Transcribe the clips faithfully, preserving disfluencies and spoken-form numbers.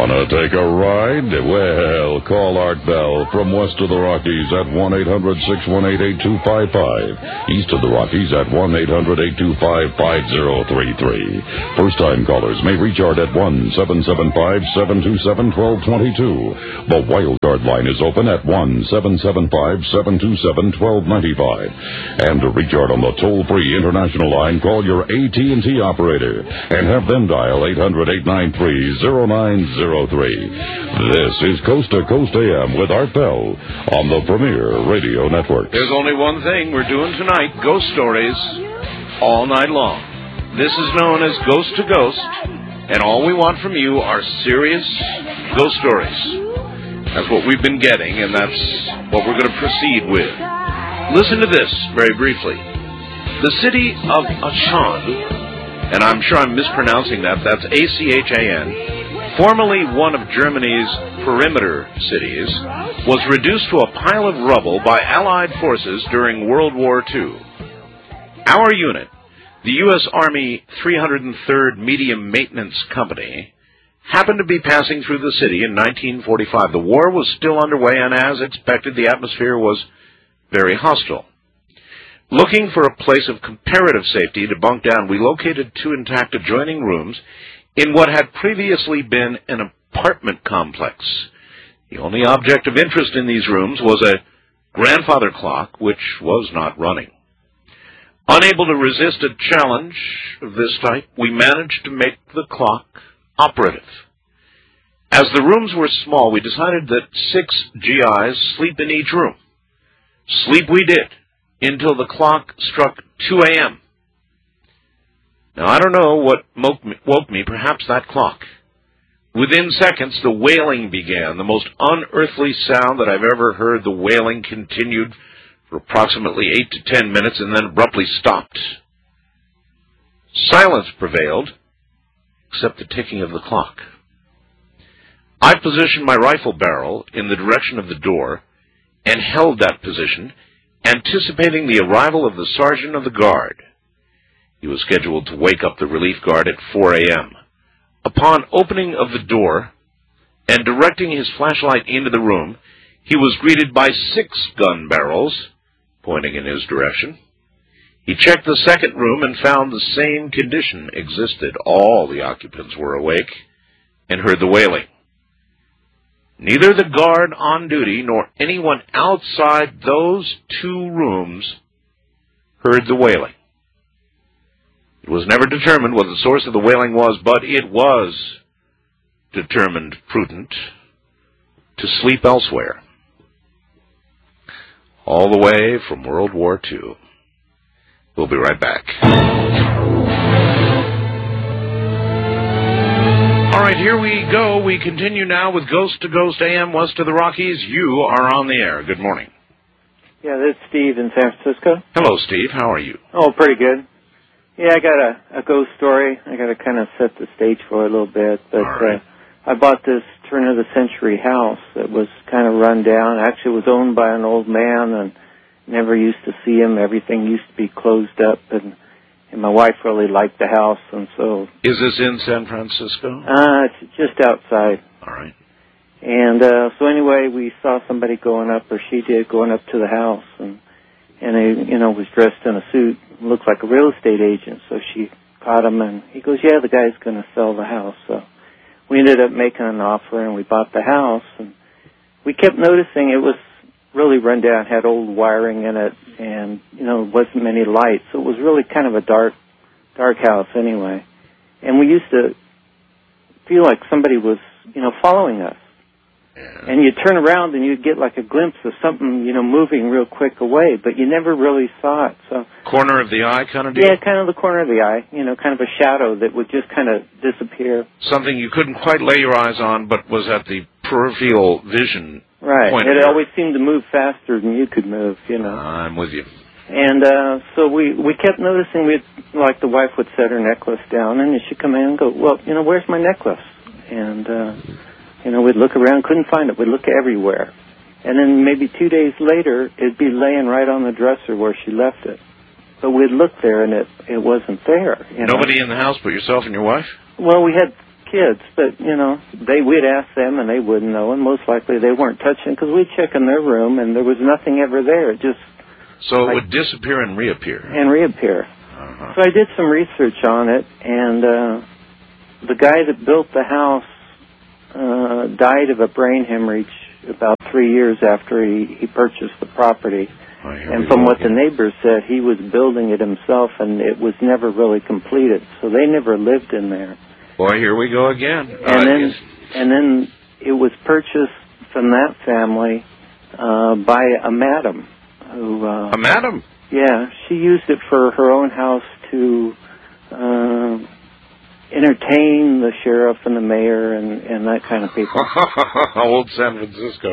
Wanna take a ride? Well, call Art Bell from west of the Rockies at one eight hundred six one eight eight two five five. East of the Rockies at one eight hundred eight two five five zero three three. First-time callers may reach Art at one seven seven five seven two seven one two two two. The Wildcard line is open at one seven seven five seven two seven one two nine five. And to reach Art on the toll-free international line, call your A T and T operator and have them dial eight hundred eight nine three zero nine zero three. This is Coast to Coast A M with Art Bell on the Premier Radio Network. There's only one thing we're doing tonight, ghost stories all night long. This is known as Ghost to Ghost, and all we want from you are serious ghost stories. That's what we've been getting, and that's what we're going to proceed with. Listen to this very briefly. The city of Achan, and I'm sure I'm mispronouncing that, that's A C H A N, formerly one of Germany's perimeter cities, was reduced to a pile of rubble by Allied forces during World War Two. Our unit, the U S Army three hundred third Medium Maintenance Company, happened to be passing through the city in nineteen forty-five. The war was still underway, and as expected, the atmosphere was very hostile. Looking for a place of comparative safety to bunk down, we located two intact adjoining rooms in what had previously been an apartment complex. The only object of interest in these rooms was a grandfather clock, which was not running. Unable to resist a challenge of this type, we managed to make the clock operative. As the rooms were small, we decided that six G Is sleep in each room. Sleep we did until the clock struck two A M Now, I don't know what woke me, perhaps that clock. Within seconds, the wailing began, the most unearthly sound that I've ever heard. The wailing continued for approximately eight to ten minutes and then abruptly stopped. Silence prevailed, except the ticking of the clock. I positioned my rifle barrel in the direction of the door and held that position, anticipating the arrival of the sergeant of the guard. He was scheduled to wake up the relief guard at four A M Upon opening of the door and directing his flashlight into the room, he was greeted by six gun barrels pointing in his direction. He checked the second room and found the same condition existed. All the occupants were awake and heard the wailing. Neither the guard on duty nor anyone outside those two rooms heard the wailing. It was never determined what the source of the wailing was, but it was determined prudent to sleep elsewhere. All the way from World War Two. We'll be right back. All right, here we go. We continue now with Ghost to Ghost A M west of the Rockies. You are on the air. Good morning. Yeah, this is Steve in San Francisco. Hello, Steve. How are you? Oh, pretty good. Yeah, I got a, a ghost story. I got to kind of set the stage for it a little bit. But right. uh, I bought this turn-of-the-century house that was kind of run down. Actually, it was owned by an old man, and never used to see him. Everything used to be closed up, and, and my wife really liked the house, and so... Is this in San Francisco? Uh, it's just outside. All right. And uh, so anyway, we saw somebody going up, or she did, going up to the house, and and he, you know, was dressed in a suit, looked like a real estate agent. So she caught him, and he goes, "Yeah, the guy's going to sell the house." So we ended up making an offer, and we bought the house. And we kept noticing it was really run down, had old wiring in it, and you know, wasn't many lights. So it was really kind of a dark, dark house anyway. And we used to feel like somebody was, you know, following us. Yeah. And you'd turn around and you'd get like a glimpse of something, you know, moving real quick away, but you never really saw it. So corner of the eye kind of deal? Yeah, kind of the corner of the eye, you know, kind of a shadow that would just kind of disappear. Something you couldn't quite lay your eyes on, but was at the peripheral vision right. point. It always seemed to move faster than you could move, you know. I'm with you. And uh, so we, we kept noticing, we'd, like the wife would set her necklace down, and she'd come in and go, "Well, you know, where's my necklace?" And... uh You know, we'd look around, couldn't find it. We'd look everywhere. And then maybe two days later, it'd be laying right on the dresser where she left it. But we'd look there, and it it wasn't there. You Nobody know? in the house but yourself and your wife? Well, we had kids, but, you know, they we'd ask them and they wouldn't know, and most likely they weren't touching because we'd check in their room and there was nothing ever there. It just... So it like, would disappear and reappear. And reappear. Uh-huh. So I did some research on it, and uh, the guy that built the house uh, died of a brain hemorrhage about three years after he, he purchased the property. Oh, and from what the neighbors said, he was building it himself, and it was never really completed. So they never lived in there. Boy, here we go again. And uh, then, is... and then it was purchased from that family uh, by a madam. Who, uh, a madam? Yeah, she used it for her own house to uh, entertain the sheriff and the mayor and, and that kind of people. Old San Francisco.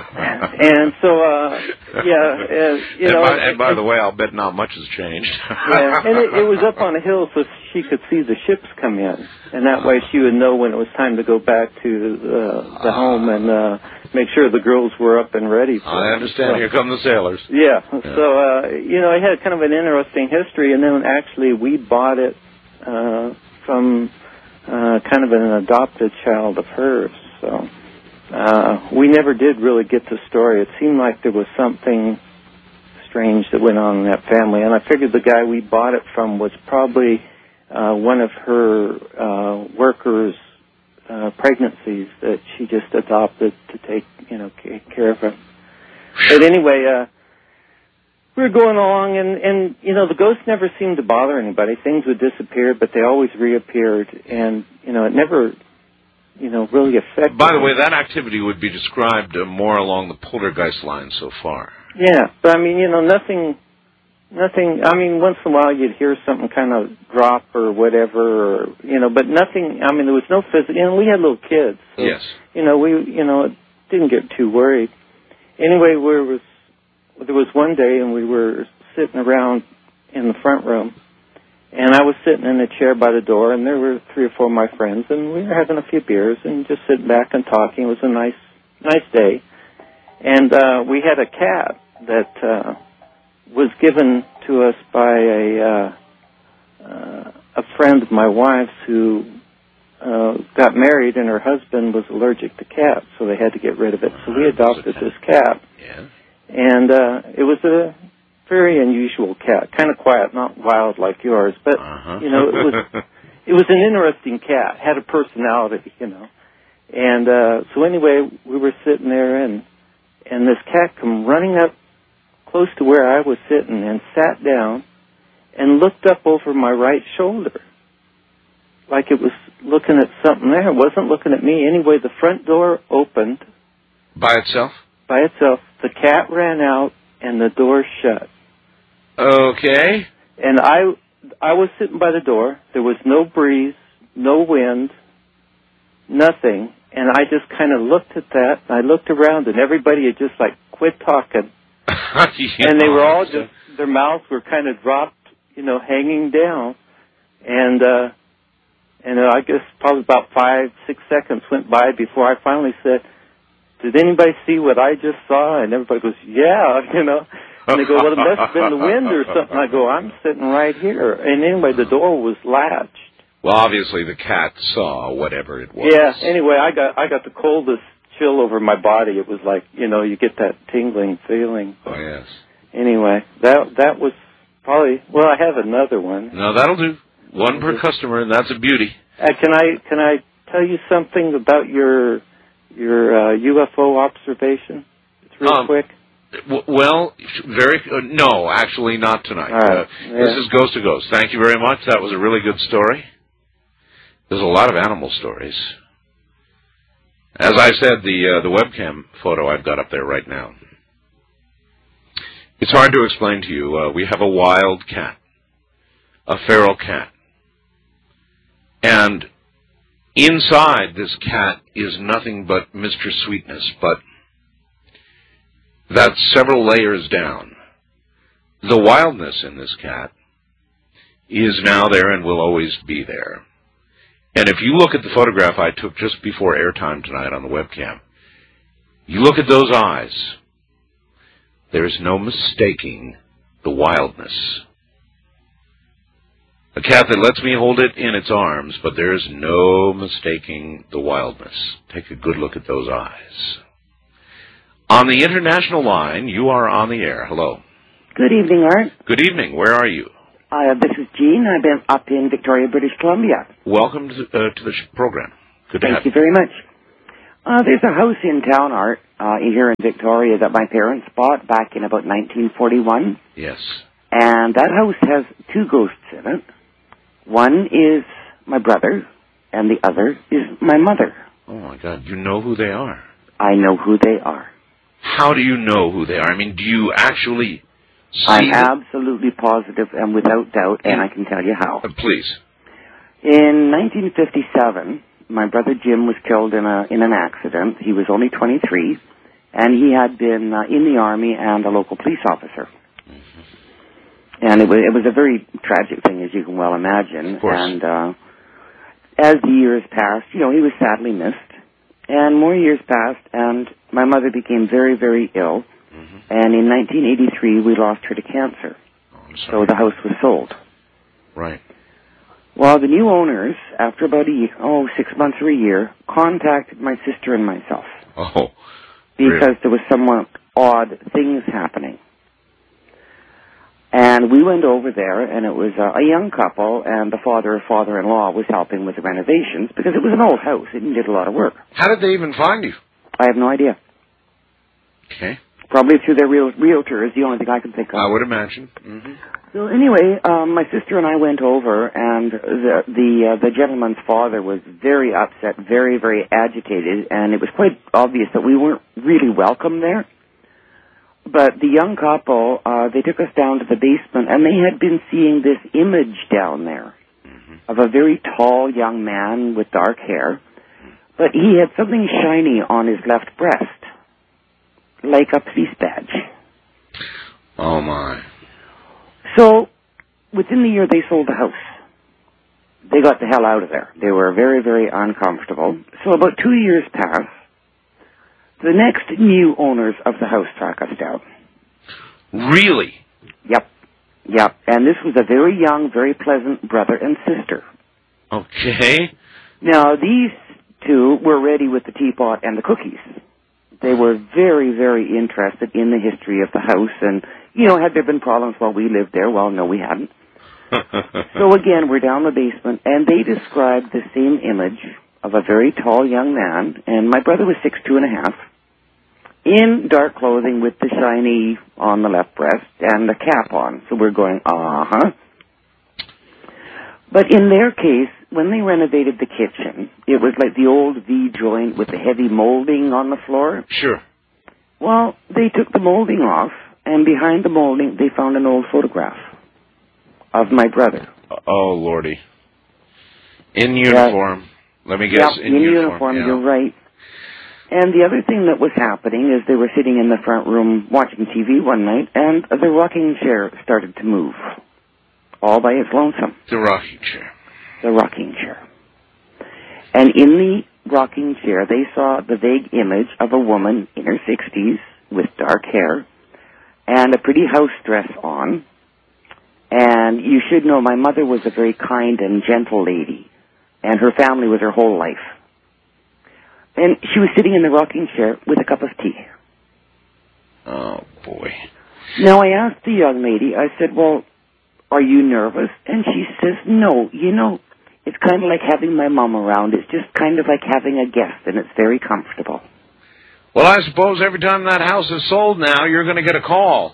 And so, uh, yeah, uh, you and know. By, and by the way, I'll bet not much has changed. Yeah, and it, it was up on a hill so she could see the ships come in. And that way she would know when it was time to go back to uh, the home and uh, make sure the girls were up and ready for I understand. So, here come the sailors. Yeah. yeah. So, uh, you know, it had kind of an interesting history. And then actually we bought it uh, from uh, kind of an adopted child of hers. So uh, we never did really get the story. It seemed like there was something strange that went on in that family. And I figured the guy we bought it from was probably uh, one of her uh, workers' uh, pregnancies that she just adopted to take, you know, care of her. But anyway, uh, we were going along, and, and, you know, the ghosts never seemed to bother anybody. Things would disappear, but they always reappeared, and, you know, it never, you know, really affected By the them. way, that activity would be described uh, more along the poltergeist line so far. Yeah, but, I mean, you know, nothing, nothing, I mean, once in a while you'd hear something kind of drop or whatever, or, you know, but nothing, I mean, there was no physical, you know, we had little kids. So, yes. You know, we, you know, didn't get too worried. Anyway, we was, there was one day, and we were sitting around in the front room, and I was sitting in a chair by the door, and there were three or four of my friends, and we were having a few beers and just sitting back and talking. It was a nice, nice day, and uh, we had a cat that uh, was given to us by a uh, uh, a friend of my wife's who uh, got married, and her husband was allergic to cats, so they had to get rid of it. So we adopted this cat. Yeah. And uh, it was a very unusual cat, kind of quiet, not wild like yours, but uh-huh. you know, it was it was an interesting cat, had a personality, you know. And uh, so anyway, we were sitting there, and and this cat come running up close to where I was sitting and sat down and looked up over my right shoulder, like it was looking at something there. It wasn't looking at me. Anyway, the front door opened by itself. By itself. The cat ran out, and the door shut. Okay. And I I was sitting by the door. There was no breeze, no wind, nothing. And I just kind of looked at that. And I looked around, and everybody had just, like, quit talking. yeah, and they were all just, their mouths were kind of dropped, you know, hanging down. And, uh, and uh, I guess probably about five, six seconds went by before I finally said, "Did anybody see what I just saw?" And everybody goes, "Yeah," you know. And they go, "Well, it must have been the wind or something." I go, "I'm sitting right here." And anyway, the door was latched. Well, obviously the cat saw whatever it was. Yeah. Anyway, I got I got the coldest chill over my body. It was like, you know, you get that tingling feeling. Oh yes. Anyway, that that was probably. Well, I have another one. No, that'll do. One per customer, and that's a beauty. Uh, can I can I tell you something about your your uh, U F O observation? It's real um, quick. W- well, very uh, no, actually not tonight. All right. Uh, Yeah. This is Ghost to Ghost. Thank you very much. That was a really good story. There's a lot of animal stories. As I said, the uh, the webcam photo I've got up there right now. It's hard to explain to you. Uh, we have a wild cat, a feral cat. And inside this cat is nothing but Mister Sweetness, but that's several layers down. The wildness in this cat is now there and will always be there. And if you look at the photograph I took just before airtime tonight on the webcam, you look at those eyes, there's no mistaking the wildness. A cat that lets me hold it in its arms, but there's no mistaking the wildness. Take a good look at those eyes. On the international line, you are on the air. Hello. Good evening, Art. Good evening. Where are you? Uh, this is Jean. I've been up in Victoria, British Columbia. Welcome to, uh, to the sh- program. Good to Thank have you very much. Uh, there's a house in town, Art, uh, here in Victoria that my parents bought back in about nineteen forty-one. Yes. And that house has two ghosts in it. One is my brother, and the other is my mother. Oh, my God. You know who they are? I know who they are. How do you know who they are? I mean, do you actually see I'm them? absolutely positive and without doubt, and I can tell you how. Uh, please. In nineteen fifty-seven, my brother Jim was killed in a in an accident. He was only twenty-three, and he had been uh, in the Army and a local police officer. Mm-hmm. And it was it was a very tragic thing, as you can well imagine. Of course. And uh, as the years passed, you know, he was sadly missed. And more years passed, and my mother became very, very ill. Mm-hmm. And in nineteen eighty-three, we lost her to cancer. Oh, I'm so sorry. the house was sold. Right. Well, the new owners, after about a year, oh, six months or a year, contacted my sister and myself. Oh, because really? there was somewhat odd things happening. And we went over there, and it was a, a young couple, and the father or father-in-law was helping with the renovations, because it was an old house. It needed a lot of work. How did they even find you? I have no idea. Okay. Probably through their real, realtor is the only thing I can think of. I would imagine. Mm-hmm. So anyway, um, my sister and I went over, and the the, uh, the gentleman's father was very upset, very, very agitated, and it was quite obvious that we weren't really welcome there. But the young couple, uh, they took us down to the basement, and they had been seeing this image down there mm-hmm. of a very tall young man with dark hair, but he had something shiny on his left breast, like a police badge. Oh, my. So, within the year, they sold the house. They got the hell out of there. They were very, very uncomfortable. So about two years passed. The next new owners of the house track us down. Really? Yep. Yep. And this was a very young, very pleasant brother and sister. Okay. Now, these two were ready with the teapot and the cookies. They were very, very interested in the history of the house. And, you know, had there been problems while we lived there? Well, no, we hadn't. So, again, we're down the basement, and they described the same image of a very tall young man, and my brother was six two and a half, in dark clothing with the shiny on the left breast and the cap on. So we're going, uh-huh. But in their case, when they renovated the kitchen, it was like the old V-joint with the heavy molding on the floor. Sure. Well, they took the molding off, and behind the molding, they found an old photograph of my brother. Oh, Lordy. In uniform. Yeah. Let me guess. Yep, in, in uniform, uniform yeah. You're right. And the other thing that was happening is they were sitting in the front room watching T V one night, and the rocking chair started to move, all by its lonesome. The rocking chair. The rocking chair. And in the rocking chair, they saw the vague image of a woman in her sixties with dark hair and a pretty house dress on. And you should know my mother was a very kind and gentle lady, and her family was her whole life. And she was sitting in the rocking chair with a cup of tea. Oh, boy. Now, I asked the young lady, I said, well, are you nervous? And she says, no, you know, it's kind of like having my mom around. It's just kind of like having a guest, and it's very comfortable. Well, I suppose every time that house is sold now, you're going to get a call.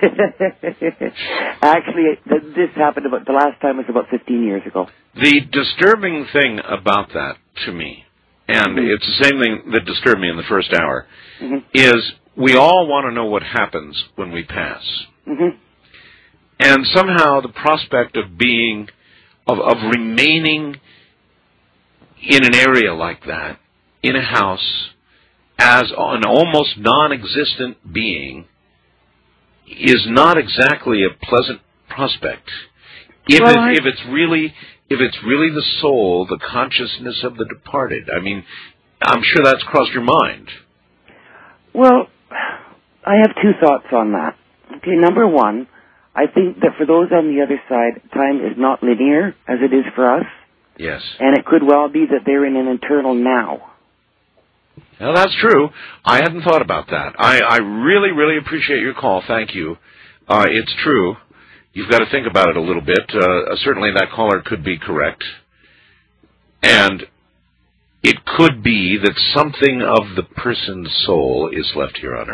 Actually, this happened about, the last time was about fifteen years ago. The disturbing thing about that to me, and mm-hmm. it's the same thing that disturbed me in the first hour, mm-hmm. is we all want to know what happens when we pass. Mm-hmm. And somehow the prospect of being, of, of remaining in an area like that, in a house, as an almost non-existent being, is not exactly a pleasant prospect. If, well, it, I... if it's really, if it's really the soul, the consciousness of the departed. I mean, I'm sure that's crossed your mind. Well, I have two thoughts on that. Okay, number one, I think that for those on the other side, time is not linear as it is for us. Yes. And it could well be that they're in an eternal now. Well, that's true. I hadn't thought about that. I, I really, really appreciate your call. Thank you. Uh, it's true. You've got to think about it a little bit. Uh, certainly that caller could be correct. And it could be that something of the person's soul is left here on earth.